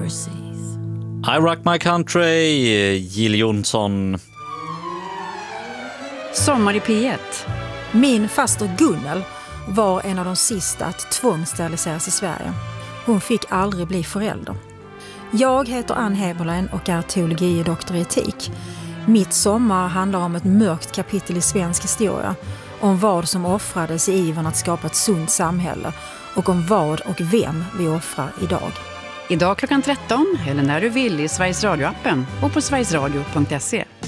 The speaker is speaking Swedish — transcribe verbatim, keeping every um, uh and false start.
overseas. I Rock My Country, Jill Johnson. Sommar i P ett. Min faster Gunnel var en av de sista att tvångssteriliseras i Sverige. Hon fick aldrig bli förälder. Jag heter Ann Heberlein och är teologi och doktor i etik. Mitt sommar handlar om ett mörkt kapitel i svensk historia. Om vad som offrades i ivern att skapa ett sunt samhälle. Och om vad och vem vi offrar idag. Idag klockan tretton eller när du vill i Sveriges Radio-appen och på sverigesradio punkt se.